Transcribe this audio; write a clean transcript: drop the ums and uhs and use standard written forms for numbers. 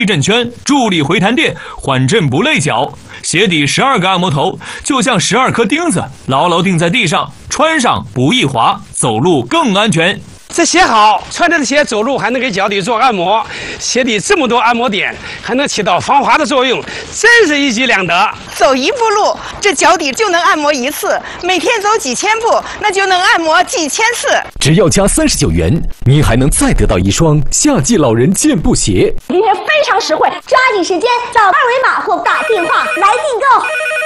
震圈、助力回弹垫、缓震不累脚，鞋底12个按摩头，就像12颗钉子，牢牢钉在地上，穿上不易滑，走路更安全。 这鞋好，穿着的鞋走路还能给脚底做按摩，鞋底这么多按摩点，还能起到防滑的作用，真是一举两得。 走一步路，这脚底就能按摩1次；每天走几千步，那就能按摩几千次。 只要加39元，您还能再得到一双夏季老人健步鞋。 今天非常实惠，抓紧时间扫2维码或打电话来订购。